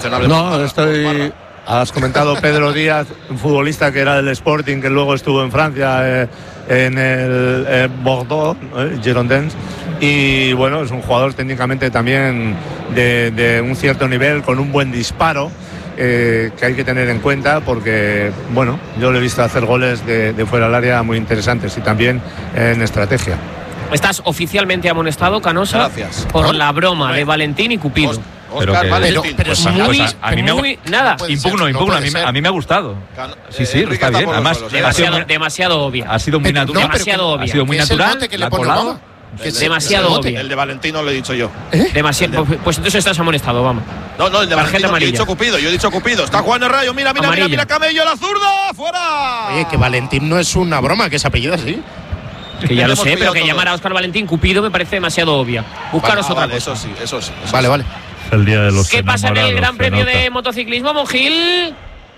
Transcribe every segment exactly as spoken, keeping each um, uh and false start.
seleccionable. No, para, estoy... Has comentado Pedro Díaz, un futbolista que era del Sporting, que luego estuvo en Francia, eh, en el eh, Bordeaux, eh, Girondins, y bueno, es un jugador técnicamente también de, de un cierto nivel, con un buen disparo, eh, que hay que tener en cuenta porque, bueno, yo le he visto hacer goles de, de fuera del área muy interesantes y también en estrategia. Estás oficialmente amonestado, Canosa. Gracias. Por ¿no? la broma de Valentín y Cupido. Oscar, Oscar que, Valentín. pero, pero pues muy, pues a, a mí me muy, nada. No impugno, ser, impugno. no a, mí, a mí me ha gustado. Can, sí, sí, eh, está bien. Además, suelos, demasiado, ¿eh? demasiado obvia. Ha sido muy Pero, natural. no, pero demasiado que, obvia. Ha sido muy que es natural. el bote que le la ha pone colado. Obama. El de- demasiado el de- obvia. El de Valentino lo he dicho yo. ¿Eh? Demasiado, pues, pues entonces estás amonestado, vamos. No, no, el de Tarjeta Valentino. Yo he amarilla. dicho Cupido, yo he dicho Cupido. Está Juan el Rayo. Mira, mira, Amarillo. mira, mira, Camello, la zurda. ¡Fuera! Oye, que Valentín no es una broma, que se apellida así. Que ya lo Hemos sé, pero pillado que todos. llamar a Óscar Valentín Cupido me parece demasiado obvia. Buscaros Vale, ah, otra vale, cosa. Eso sí, eso sí. Eso Vale, sí. vale. El día de los ¿Qué pasa en el enamorados, Gran se Premio nota. de motociclismo, Monjil?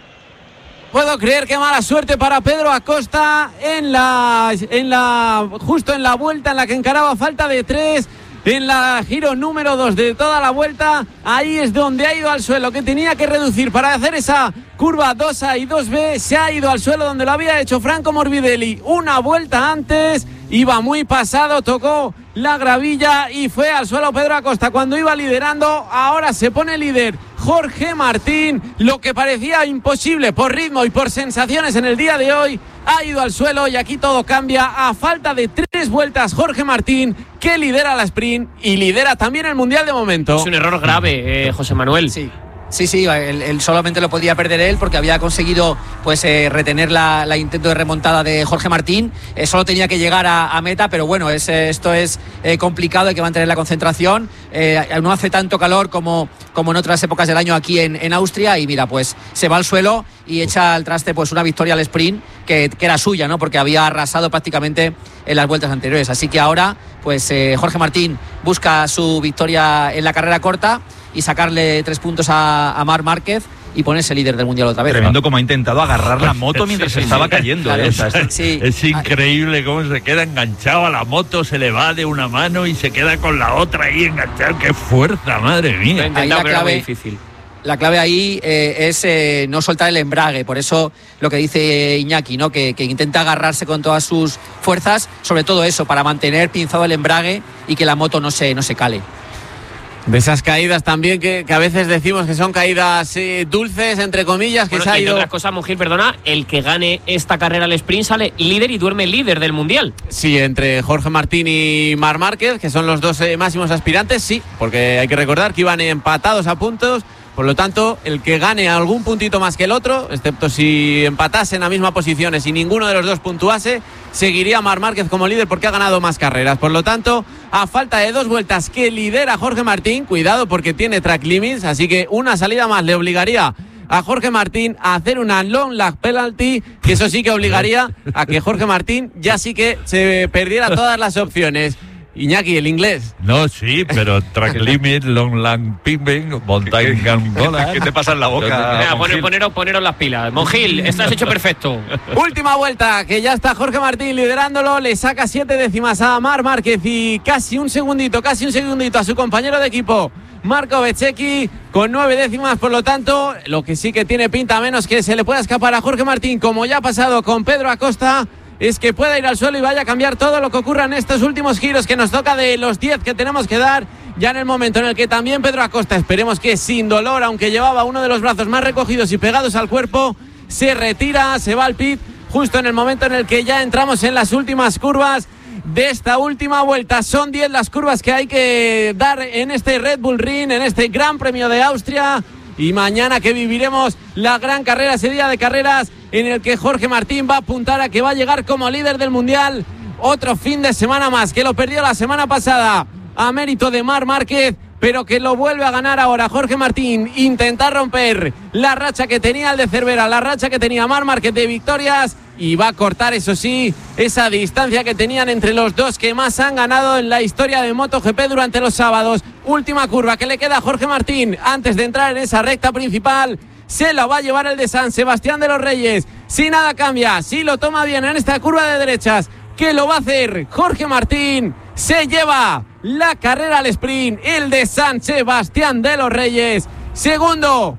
Puedo creer que mala suerte para Pedro Acosta en la, en la, justo en la vuelta en la que encaraba falta de tres, en la giro número dos de toda la vuelta. Ahí es donde ha ido al suelo, que tenía que reducir para hacer esa curva dos A y dos B. Se ha ido al suelo donde lo había hecho Franco Morbidelli una vuelta antes. Iba muy pasado, tocó la gravilla y fue al suelo Pedro Acosta cuando iba liderando. Ahora se pone líder Jorge Martín. Lo que parecía imposible por ritmo y por sensaciones en el día de hoy ha ido al suelo y aquí todo cambia. A falta de tres vueltas, Jorge Martín, que lidera la sprint y lidera también el Mundial de momento. Es un error grave, eh, José Manuel. Sí. Sí, sí, él, él solamente lo podía perder él porque había conseguido pues eh, retener la, la intento de remontada de Jorge Martín. Eh, solo tenía que llegar a, a meta, pero bueno, es, esto es eh, complicado, hay que mantener la concentración. Eh, no hace tanto calor como, como en otras épocas del año aquí en, en Austria y mira, pues se va al suelo y echa al traste pues una victoria al sprint que, que era suya, ¿no? Porque había arrasado prácticamente en las vueltas anteriores. Así que ahora pues eh, Jorge Martín busca su victoria en la carrera corta y sacarle tres puntos a, a Marc Márquez y ponerse líder del Mundial otra vez. Tremendo como ha intentado agarrar la moto mientras Sí, sí, estaba sí. cayendo. Claro. ¿eh? O sea, es- Sí. Es increíble cómo se queda enganchado a la moto, se le va de una mano y se queda con la otra ahí enganchado. ¡Qué fuerza, madre Lo he mía! intentado, Ahí la pero era muy clave- difícil. La clave ahí eh, es eh, no soltar el embrague, por eso lo que dice Iñaki, ¿no? Que, que intenta agarrarse con todas sus fuerzas, sobre todo eso, para mantener pinzado el embrague y que la moto no se, no se cale. De esas caídas también que, que a veces decimos que son caídas eh, dulces, entre comillas, que Bueno, se ha y entre ido... otras cosas, Monjil, perdona, el que gane esta carrera al sprint sale líder y duerme líder del Mundial. Sí, entre Jorge Martín y Marc Márquez, que son los dos eh, máximos aspirantes, sí, porque hay que recordar que iban empatados a puntos. Por lo tanto, el que gane algún puntito más que el otro, excepto si empatasen a mismas posiciones y ninguno de los dos puntuase, seguiría Marc Márquez como líder porque ha ganado más carreras. Por lo tanto, a falta de dos vueltas que lidera Jorge Martín, cuidado porque tiene track limits, así que una salida más le obligaría a Jorge Martín a hacer una long lag penalty, que eso sí que obligaría a que Jorge Martín ya sí que se perdiera todas las opciones. Iñaki, el inglés. No, sí, pero track limit, long lang ping, mountain gangola. ¿Qué te pasa en la boca? Venga, Monjil? poner- poneros, poneros las pilas. Monjil, estás hecho perfecto. Última vuelta, que ya está Jorge Martín liderándolo, le saca siete décimas a Marc Márquez y casi un segundito, casi un segundito a su compañero de equipo, Marco Bezzecchi, con nueve décimas. Por lo tanto, lo que sí que tiene pinta, menos que se le pueda escapar a Jorge Martín, como ya ha pasado con Pedro Acosta, es que pueda ir al suelo y vaya a cambiar todo lo que ocurra en estos últimos giros que nos toca de los diez que tenemos que dar, ya en el momento en el que también Pedro Acosta, esperemos que sin dolor, aunque llevaba uno de los brazos más recogidos y pegados al cuerpo, se retira, se va al pit, justo en el momento en el que ya entramos en las últimas curvas de esta última vuelta. Son diez las curvas que hay que dar en este Red Bull Ring, en este Gran Premio de Austria. Y mañana que viviremos la gran carrera, ese día de carreras en el que Jorge Martín va a apuntar a que va a llegar como líder del Mundial. Otro fin de semana más, que lo perdió la semana pasada a mérito de Marc Márquez, pero que lo vuelve a ganar ahora Jorge Martín. Intentar romper la racha que tenía el de Cervera, la racha que tenía Marc Márquez de victorias, y va a cortar, eso sí, esa distancia que tenían entre los dos que más han ganado en la historia de MotoGP durante los sábados. Última curva que le queda a Jorge Martín antes de entrar en esa recta principal. Se la va a llevar el de San Sebastián de los Reyes. Si nada cambia, si lo toma bien en esta curva de derechas, que lo va a hacer Jorge Martín, se lleva la carrera al sprint, el de San Sebastián de los Reyes. Segundo